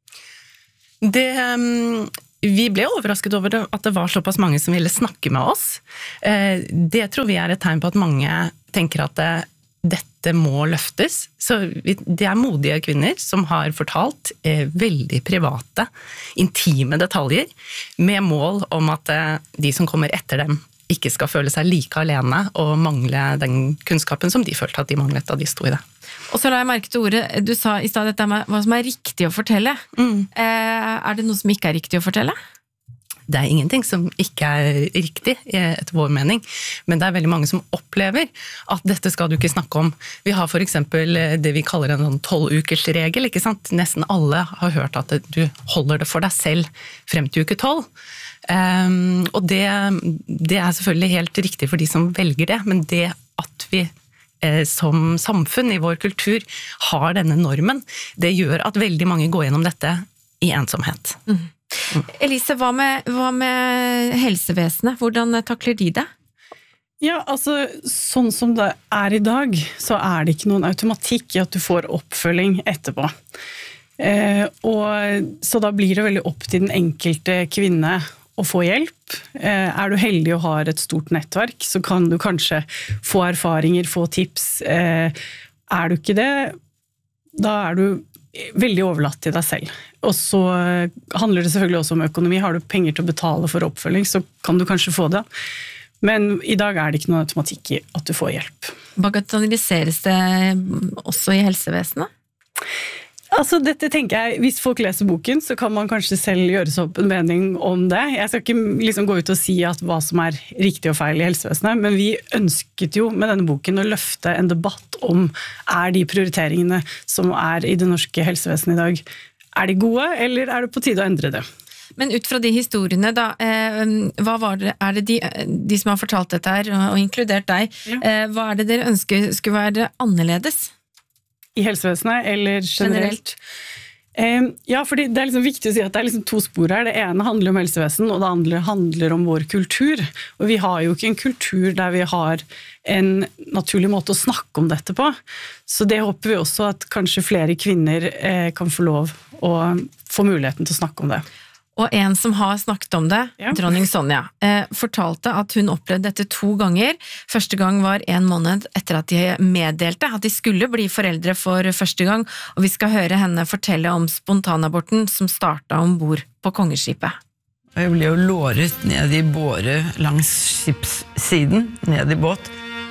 Vi ble overrasket over at det var såpass mange som ville snakke med oss. Det tror vi et tegn på at mange tenker at dette må løftes. Så det modige kvinner som har fortalt veldig private, intime detaljer, med mål om at de som kommer etter dem ikke skal føle seg like alene og mangle den kunnskapen som de følte at de manglet da de sto i det. Og så la jeg merke til ordet, du sa i stedet dette med hva som riktig å fortelle. Det noe som ikke riktig å fortelle? Det ingenting som ikke riktig, etter vår mening, men det veldig mange som opplever at dette skal du ikke snakke om. Vi har for eksempel det vi kaller en 12-ukersregel, ikke sant? Nesten alle har hørt at du holder det for deg selv frem til uke 12. Og det selvfølgelig helt riktig for de som velger det, men det at vi som samfunn i vår kultur har denne normen, det gjør at veldig mange går gjennom dette i ensomhet. Elise, hva med helsevesenet? Hvordan takler de det? Ja, altså, sånn som det i dag, så det ikke noen automatikk i at du får oppfølging etterpå. Så da blir det veldig opp til den enkelte kvinne å få hjelp. Du heldig og har et stort nettverk, så kan du kanskje få erfaringer, få tips. Du ikke det, da du veldig overlatt til deg selv. Og så handler det selvfølgelig også om økonomi. Har du penger til å betale for oppfølging, så kan du kanskje få det. Men i dag det ikke noen automatikk i at du får hjelp. Bagatelliseres det også i helsevesenet? Altså, dette tenker jeg, hvis folk leser boken, så kan man kanskje selv gjøre seg opp en mening om det. Jeg skal ikke gå ut og si at hva som riktig og feil i helsevesenet, men vi ønsket jo med denne boken å løfte en debatt om de prioriteringene som i det norske helsevesenet i dag, de gode, eller det på tide å endre det? Men ut fra de historiene da, hva det de som har fortalt dette her, og inkludert deg, hva det dere ønsker skulle være annerledes? I helsevesenet, eller generelt? Ja, fordi det liksom viktig å si at det liksom to spor her. Det ene handler om helsevesen, og det andre handler om vår kultur. Og vi har jo ikke en kultur der vi har en naturlig måte å snakke om dette på. Så det håper vi også at kanskje flere kvinner kan få lov å få muligheten til å snakke om det. Og en som har snakket om det, dronning Sonja, fortalte at hun opplevde dette 2 ganger. Første gang var 1 måned etter at de meddelte at de skulle bli foreldre for første gang, og vi skal høre henne fortelle om spontanaborten som startet ombord på kongeskipet. Jeg ble jo låret ned i båre langs skipssiden, ned i båt.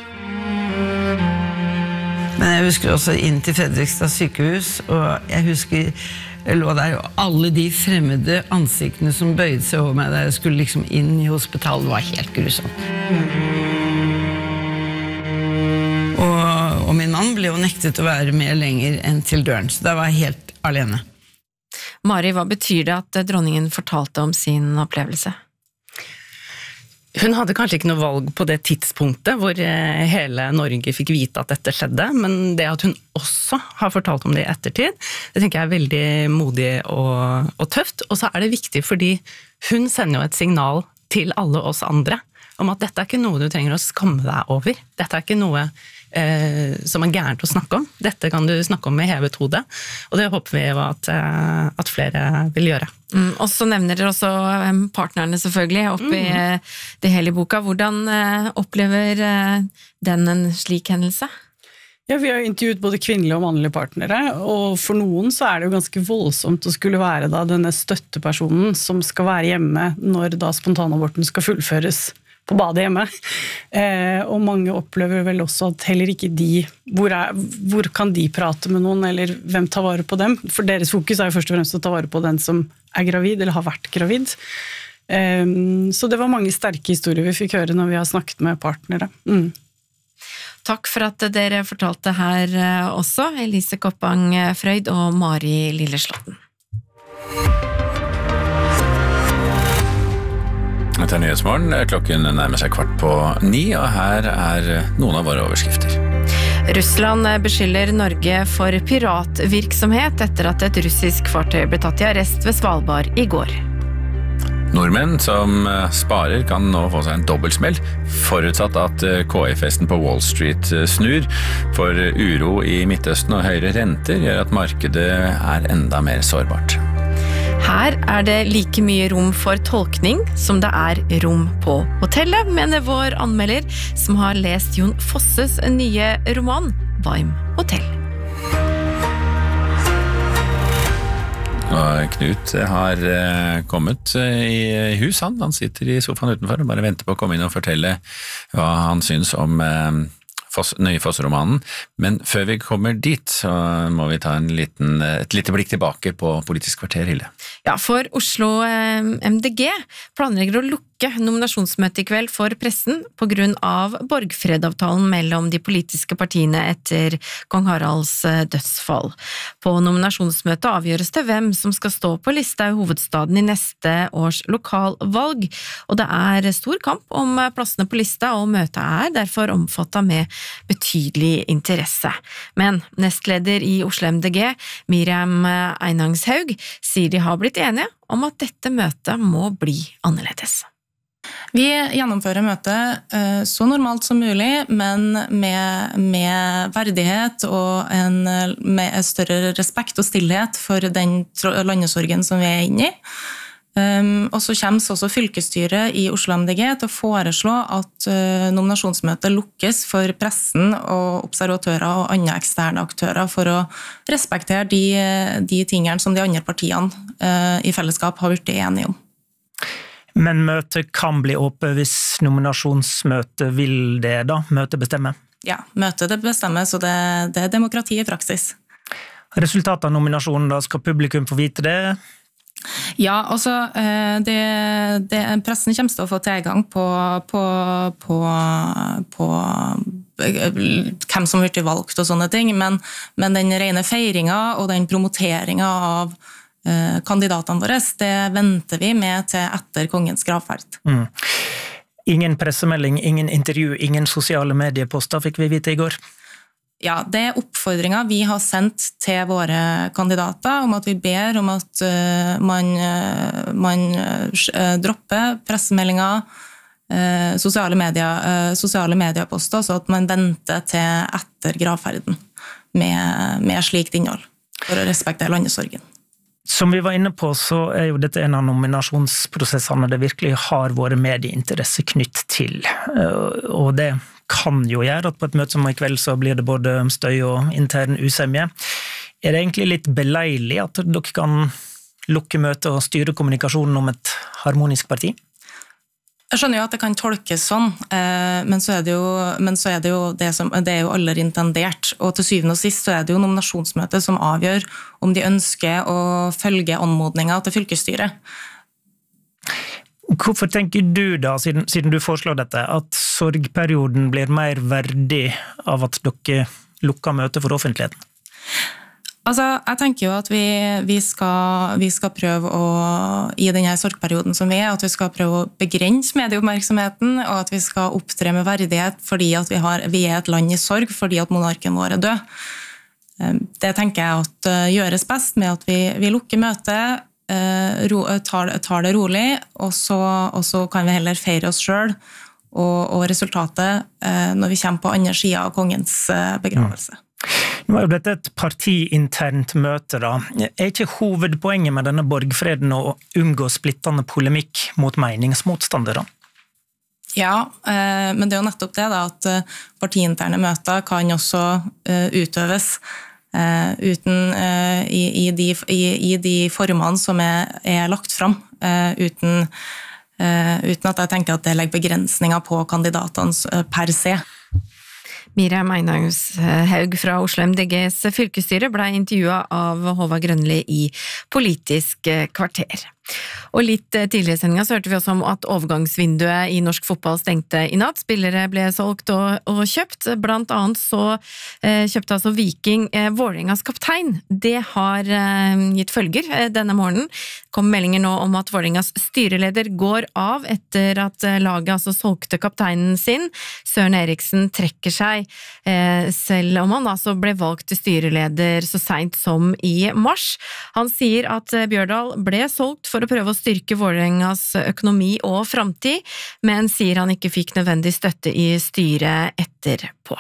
Men jeg husker også inn til Fredrikstad sykehus, og jeg husker jeg lå der, og alle de fremmede ansiktene som bøyde seg over meg der jeg skulle liksom inn i hospitalet, var helt grusomt. Og min mann ble jo nektet å være med lenger enn til døren, så da var jeg helt alene. Mari, hva betyr det at dronningen fortalte om sin opplevelse? Hun hadde kanskje ikke noe valg på det tidspunktet hvor hele Norge fikk vite at dette skjedde, men det at hun også har fortalt om det i ettertid, det tenker jeg veldig modig og tøft. Og så det viktig fordi hun sender jo et signal til alle oss andre om at dette ikke noe du trenger å skamme deg over. Dette ikke noe som gærent å snakke om. Dette kan du snakke om med hevet hode, og det håper vi at flere vil gjøre. Og så nevner dere også partnerne selvfølgelig oppe i det hele boka. Hvordan opplever den en slik hendelse? Ja, vi har intervjuet både kvinnelige og mannlige partnere, og for noen så det jo ganske voldsomt å skulle være da denne støttepersonen som skal være hjemme når da spontanaborten skal fullføres på badet hjemme. Og mange opplever vel også at heller ikke de, hvor kan de prate med noen, eller hvem tar vare på dem? For deres fokus jo først og fremst å ta vare på den som gravid, eller har vært gravid. Så det var mange sterke historier vi fikk høre når vi har snakket med partnere. Takk for at dere fortalte her også, Elise Koppang Frøyd og Mari Lilleslåtten. Dette Nyhetsmorgen, klokken nærmer seg 8:15, og her noen av våre overskrifter. Russland beskylder Norge for piratvirksomhet etter at et russisk fartøy ble tatt i arrest ved Svalbard i går. Nordmenn som sparer kan nå få seg en dobbeltsmell, forutsatt at KI-festen på Wall Street snur, for uro i Midtøsten og høyere renter gjør at markedet enda mer sårbart. Her det like mye rom for tolkning som det rom på hotellet, mener vår anmelder, som har lest Jon Fosses nye roman, Baim Hotel. Og Knut har kommet i hus, han sitter i sofaen utenfor og bare venter på å komme inn og fortelle hva han synes om nye Foss-romanen. Men før vi kommer dit, så må vi ta et lite blikk tilbake på Politisk kvarter, Hilde. Ja, for Oslo MDG planlegger å lukke nominasjonsmøte i kveld for pressen på grunn av borgfredavtalen mellom de politiske partiene etter kong Haralds dødsfall. På nominasjonsmøtet avgjøres det hvem som skal stå på lista i hovedstaden i neste års lokalvalg, og det stor kamp om plassene på lista, og møtet derfor omfattet med betydelig interesse. Men nestleder i Oslo MDG, Miriam Einangshaug, sier de har blitt enige om at dette møtet må bli annerledes. Vi gjennomfører møtet så normalt som mulig, men med verdighet og med større respekt og stillhet for den landesorgen som vi inne i. Og så kommer også fylkesstyret i Oslo MDG til å foreslå at nominasjonsmøtet lukkes for pressen og observatører og andre eksterne aktører for å respektere de tingene som de andre partiene i fellesskap har blitt enige om. Men møtet kan bli åpent hvis nominasjonsmøtet vil det da? Møtet bestemmer? Ja, møtet det bestemmer, så det demokrati i praksis. Resultatet av nominasjonen da, skal publikum få vite det? Ja, altså, pressen kommer til å få tilgang på hvem som blir valgt og sånne ting, men den rene feiringen og den promoteringen av kandidatene våre, det venter vi med til etter kongens gravferd. Ingen pressemelding, ingen intervju, ingen sosiale medieposter fikk vi vite i går. Ja, det oppfordringen vi har sendt til våre kandidater om at vi ber om at man dropper pressemeldinger, sosiale medieposter, så at man venter til etter gravferden med slikt innhold for å respektere landesorgen. Som vi var inne på, så jo dette en av nominasjonsprosessene det virkelig har vært medieinteresse knytt til. Og det kan jo gjøre at på et møte som i kveld så blir det både støy og intern usemje. Det egentlig litt beleilig at dere kan lukke møte og styre kommunikasjonen om et harmonisk parti? Jeg skjønner jo at det kan tolkes sånn, men så det jo det er jo aller intendert, og til syvende og sist så det jo nominasjonsmøtet som avgjør om de ønsker å følge anmodninger til fylkesstyret. Hvorfor tenker du da, siden du foreslår dette, at sorgperioden blir mer verdig av at dere lukker møtet for offentligheten? Altså, jeg tenker jo at vi skal prøve å, i denne sorgperioden som at vi skal prøve å begrense medieoppmerksomheten, og at vi skal opptre med verdighet fordi at vi et land i sorg, fordi at monarken vår død. Det tenker jeg at gjøres best med at vi lukker møtet, tar det rolig, og så kan vi heller feire oss selv, og resultatet når vi kommer på andre siden av kongens begravelse. Nå jo dette et partiinternt møte da. Ikke hovedpoenget med denne borgfreden å unngå splittende polemikk mot meningsmotstandere? Ja, men det jo nettopp det da, at partiinterne møter kan også utøves i de formene som lagt fram, uten at jeg tenker at det legger begrensninger på kandidatene per se. Miriam Einhaug fra Oslo MDGs fylkesstyre ble intervjuet av Håvard Grønli i Politisk kvarter. Og litt tidligere i sendingen så hørte vi også om at overgangsvinduet i norsk fotball stengte i natt. Spillere ble solgt og kjøpt. Blant annet så kjøpte altså Viking Vålerengas kaptein. Det har gitt følger denne morgenen. Kom meldinger nå om at Vålerengas styreleder går av etter at laget altså solgte kapteinen sin. Søren Eriksen trekker seg, selv om han altså ble valgt til styreleder så sent som i mars. Han sier at Bjørdal ble solgt for å prøve å styrke Vålerengas økonomi og framtid, men sier han ikke fikk nødvendig støtte i styret etterpå.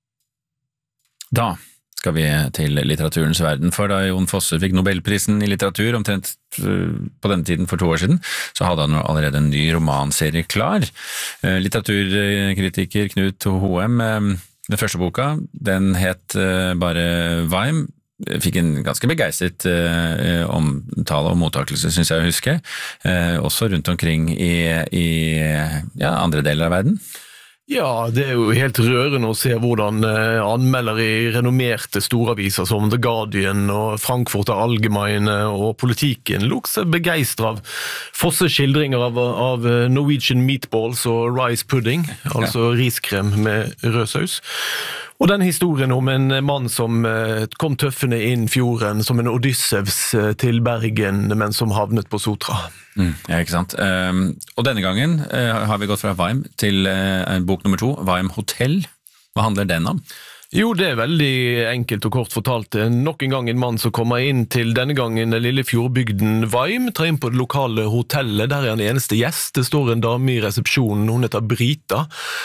Da skal vi til litteraturens verden, for da Jon Fosse fikk Nobelprisen i litteratur omtrent på denne tiden for 2 år siden, så hadde han allerede en ny romanserie klar. Litteraturkritiker Knut Hoem, den første boka, den het bare Vaim, fikk en ganske begeistret omtale og mottakelse, synes jeg å huske, også rundt omkring i andre deler av verden. Ja, det jo helt rørende å se hvordan anmeldere i renommerte storaviser som The Guardian og Frankfurter Allgemeine og Politikken lot seg begeistre av Fosse skildringer av Norwegian meatballs og rice pudding, altså riskrem med rød saus. Og den historien om en mann som kom tøffende inn fjorden som en Odyssevs til Bergen, men som havnet på Sotra. Ja, ikke sant. Og denne gangen har vi gått fra Vaim til bok nummer 2, Vaim Hotel. Hva handler den om? Jo, det veldig enkelt og kort fortalt. Nok en gang en mann som kommer inn til denne gangen den lille fjordbygden Vaim, tar inn på det lokale hotellet, der han eneste gjest. Det står en dame i resepsjonen, hun heter Brita.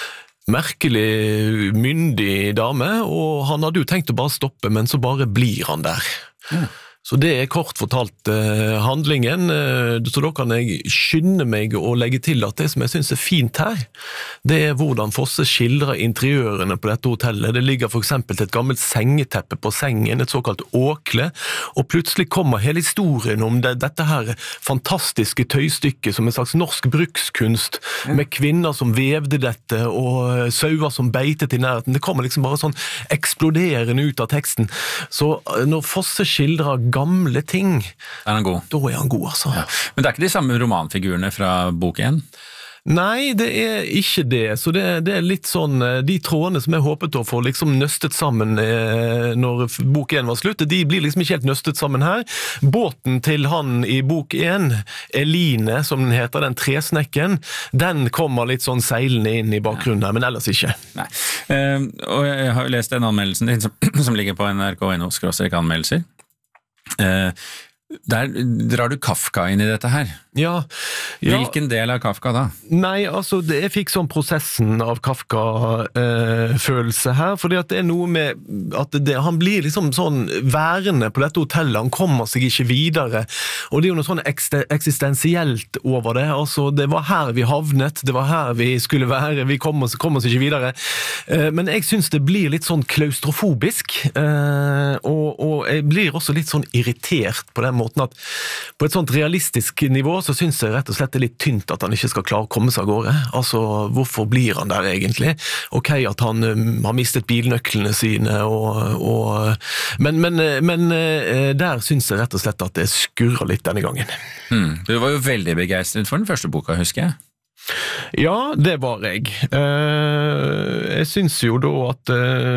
Merkelig myndig dame, og han hadde jo tenkt å bare stoppe, men så bare blir han der. Så det kort fortalt handlingen, så da kan jeg skynde meg å legge til at det som jeg synes fint her, det hvordan Fosse skildrer interiørene på dette hotellet. Det ligger for eksempel et gammelt sengeteppe på sengen, et såkalt åkle, og plutselig kommer hele historien om dette her fantastiske tøystykket som en slags norsk brukskunst, med kvinner som vevde dette, og sauer som beitet i nærheten. Det kommer liksom bare sånn eksploderende ut av teksten. Så når Fosse skildrer gamle ting, han god? Da han god, altså. Ja. Men det ikke de samme romanfigurene fra bok 1? Nei, det ikke det. Så det litt sånn, de trådene som jeg håpet å få liksom nøstet sammen når bok 1 var slutt, de blir liksom ikke helt nøstet sammen her. Båten til han i bok 1, Eline, som den heter, den tresnekken, den kommer litt sånn seilende inn i bakgrunnen her, men ellers ikke. Nei. Og jeg har jo lest den anmeldelsen din som ligger på NRK.no/anmeldelser. Der drar du Kafka inn i dette her. Ja. Hvilken del av Kafka da? Nei, altså jeg fikk sånn prosessen av Kafka-følelse her, fordi at det noe med at han blir liksom sånn værende på dette hotellet, han kommer seg ikke videre, og det jo noe sånn eksistensielt over det, altså det var her vi havnet, det var her vi skulle være, vi kom oss ikke videre, men jeg synes det blir litt sånn klaustrofobisk, og jeg blir også litt sånn irritert på den måten at på et sånt realistisk nivå så synes jeg rett og slett det litt tynt at han ikke skal klare å komme seg av gårde. Altså, hvorfor blir han der egentlig? Ok, at han har mistet bilnøklene sine, men der synes jeg rett og slett at det skurrer litt denne gangen. Du var jo veldig begeistret for den første boka, husker jeg. Ja, det var jeg. Jeg synes jo da at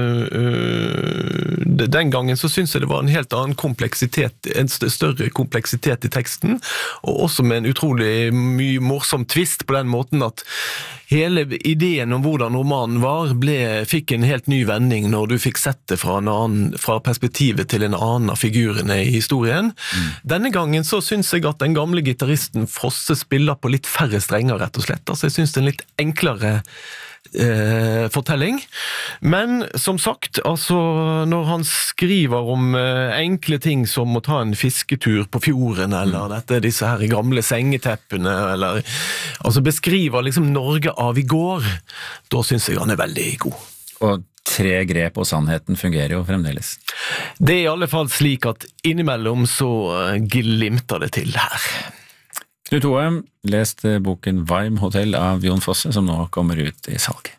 den gangen så synes jeg det var en helt annen kompleksitet, en større kompleksitet i teksten, og også med en utrolig mye morsom twist på den måten at hele ideen om hvordan romanen var fikk en helt ny vending når du fikk sett det fra perspektivet til en annen av figurene i historien. Denne gangen så synes jeg at den gamle gitaristen Fosse spiller på litt færre strenger, rett og slett. Altså jeg synes det er en litt enklere fortelling, Men som sagt, altså, når han skriver om enkle ting som å ta en fisketur på fjorden, eller disse her gamle sengeteppene, eller altså beskriver liksom Norge av i går, da synes jeg han er veldig god. Og 3 grep og sannheten fungerer jo fremdeles. Det er i alle fall slik at innimellom så glimter det til her. Knut Hoem leste boken Vibe Hotel av Jon Fosse, som nå kommer ut i salg.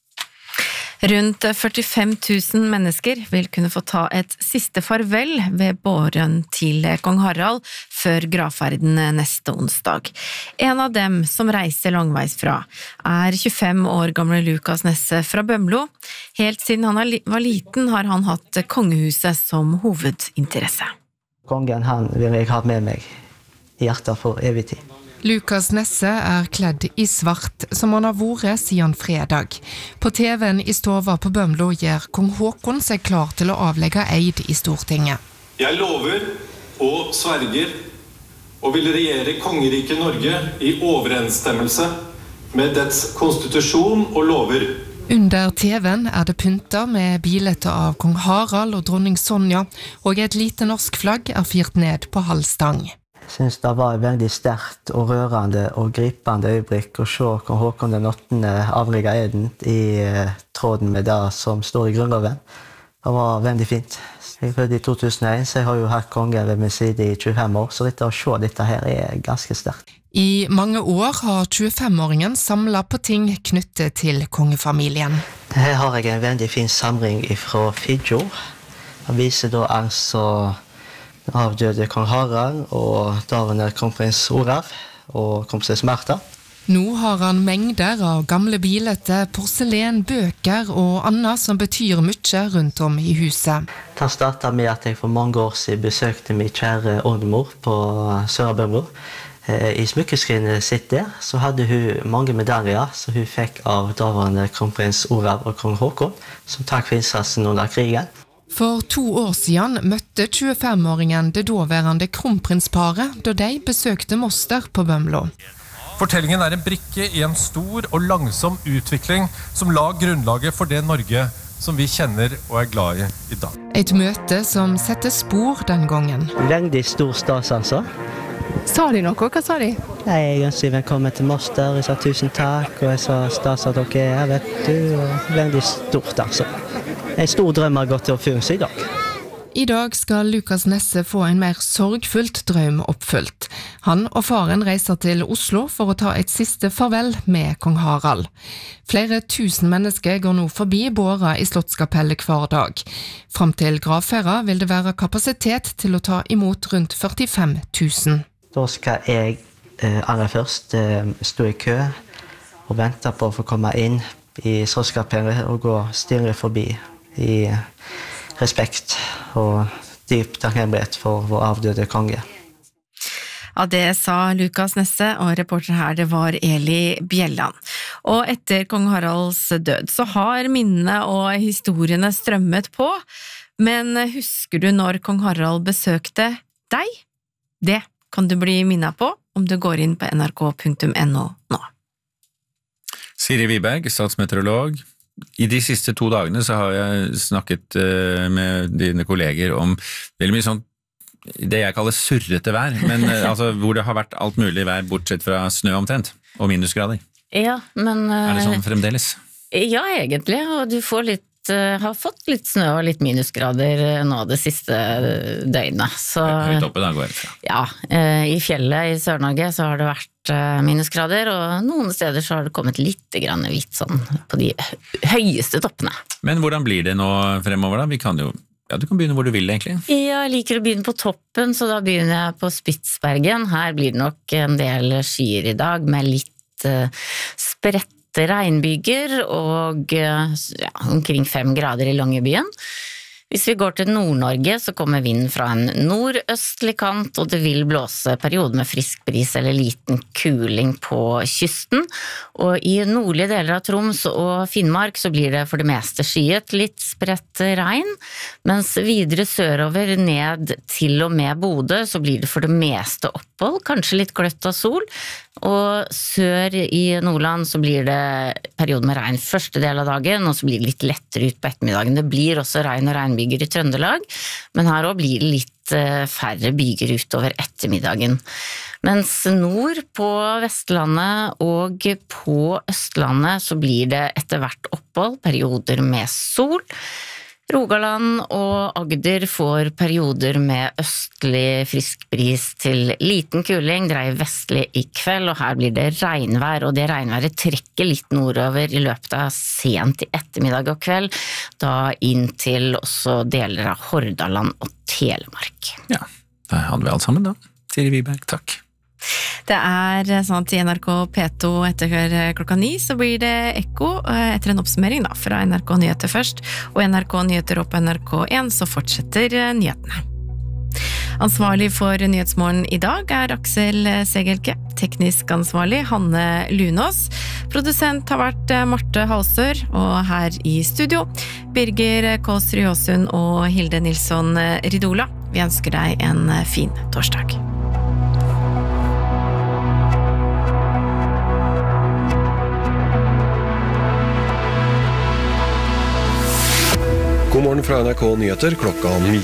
Rundt 45 000 mennesker vil kunne få ta et siste farvel ved båren til kong Harald før gravferden neste onsdag. En av dem som reiser langveis fra er 25 år gamle Lukas Nesse fra Bømlo. Helt siden han var liten har han hatt kongehuset som hovedinteresse. Kongen han vil jeg ha med meg i hjertet for evig tid. Lukas Nesse er kledd i svart, som han har vært siden fredag. På TV-en i stova på Bømlo gjør kong Håkon seg klar til å avlegge eid i Stortinget. Jeg lover og sverger og vil regjere kongeriket Norge i overensstemmelse med dets konstitusjon og lover. Under TV-en er det pynta med bilder av kong Harald og dronning Sonja, og et lite norsk flagg er fyrt ned på halv stang. Jeg synes det var et veldig sterkt og rørende og gripende øyeblikk å se kong Håkon den 8. avlegge eden i tråden med det som står i grunnloven. Det var veldig fint. Jeg fødte i 2001, så jeg har jo hatt kongen ved min side i 25 år, så dette å se dette her er ganske sterkt. I mange år har 25-åringen samlet på ting knyttet til kongefamilien. Her har jeg en veldig fin samling fra Fidjo. Det viser da altså avdøde kong Harald og daværende kronprins Olav og kronprinsesse Märtha. Nå har han mengder av gamle bilder, porselen, bøker og annet som betyr mye rundt om i huset. Det startet med at jeg for mange år siden besøkte min kjære oldemor på Sør-Bømlo. I smykkeskrinet sitt der så hadde hun mange medaljer som hun fikk av daværende kronprins Olav og kong Håkon, som takk for innsatsen under krigen. For 2 år siden møtte 25-åringen det daværende kronprinsparet da de besøkte moster på Bømlo. Fortellingen er en brikke i en stor og langsom utvikling som la grunnlaget for det Norge som vi kjenner og er glad i dag. Et møte som setter spor den gangen. Veldig stor stas altså. Sa de noe? Hva sa de? Jeg ønsker velkommen til moster, jeg sa tusen takk, og jeg sa stas at dere er her, vet du, og veldig stort altså. En stor drøm har gått til oppfyllelse i dag. I dag skal Lukas Nesse få en mer sorgfullt drøm oppfylt. Han og faren reiser til Oslo for å ta et siste farvel med kong Harald. Flere tusen mennesker går nå forbi båra i Slottskapellet hver dag. Fram til gravferda vil det være kapasitet til å ta imot rundt 45 000. Da skal jeg aller først stå i kø og vente på å få komme inn i Slottskapellet og gå stille forbi i respekt og dyp takknemlighet for vår avdøde konge. Ja, det sa Lukas Nesse, og reporter her det var Eli Bjelland. Og etter kong Haralds død så har minnene og historiene strømmet på, men husker du når kong Harald besøkte deg? Det kan du bli minnet på om du går inn på nrk.no nå. Siri Wiberg, statsmeteorolog. I de siste 2 dagene så har jeg snakket med dine kolleger om veldig mye sånn, det jeg kaller surrete vær, men altså hvor det har vært alt mulig vær bortsett fra snø omtrent, og minusgrader. Ja, men... Er det sånn fremdeles? Ja, egentlig, og du har fått litt snø og litt minusgrader nå det siste døgnet. Så, høyt oppe da går det fra. Ja, i fjellet i Sør-Norge så har det vært minusgrader, og noen steder så har det kommet litt grann hvitt sånn på de høyeste toppene. Men hvordan blir det nå fremover da? Vi kan jo, ja, du kan begynne hvor du vil egentlig. Jeg liker å begynne på toppen, så da begynner jeg på Spitsbergen. Her blir det nok en del skyer i dag med litt spredte regnbyger og ja, omkring 5 grader i Longyearbyen. Hvis vi går til Nord-Norge, så kommer vinden fra en nordøstlig kant, og det vil blåse perioder med frisk bris eller liten kuling på kysten. Og i nordlige deler av Troms og Finnmark så blir det for det meste skyet, litt spredt regn, mens videre sørover ned til og med Bodø så blir det for det meste opphold, kanskje litt gløtt av sol, og sør i Nordland så blir det perioder med regn første del av dagen, og så blir det litt lettere ut på ettermiddagen. Det blir også regn og regnbyger i Trøndelag, men her også blir det litt færre byger utover ettermiddagen. Mens nord på Vestlandet og på Østlandet så blir det etter hvert opphold, perioder med sol. Rogaland og Agder får perioder med østlig frisk bris til liten kuling, dreier vestlig i kveld, og her blir det regnvær, og det regnværet trekker litt nordover i løpet av sent i ettermiddag og kveld, da inn til også deler av Hordaland og Telemark. Ja, da hadde vi alt sammen da. Siri Wiberg, takk. Det sånn at i NRK P2 etter klokka 9 så blir det ekko etter en oppsummering da, fra NRK Nyheter først, og NRK Nyheter og på NRK1 så fortsetter nyhetene. Ansvarlig for Nyhetsmorgen i dag Aksel Segelke, teknisk ansvarlig Hanne Lunås, produsent har vært Marte Halsør, og her i studio Birger Kås Ryåsund og Hilde Nilsson Ridola. Vi ønsker deg en fin torsdag. God morgen fra NRK Nyheter klokka 9.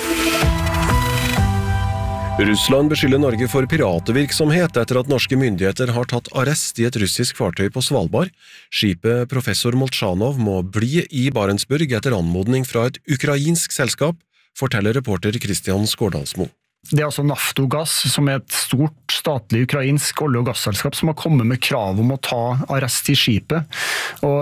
Russland beskylder Norge for piratevirksomhet etter at norske myndigheter har tatt arrest i et russisk fartøy på Svalbard. Skipet Professor Molchanov må bli i Barentsburg etter anmodning fra et ukrainsk selskap, forteller reporter Christian Skårdalsmo. Det altså Naftogass, som et stort statlig ukrainsk olje- og gasselskap som har kommet med krav om å ta arrest i skipet. Og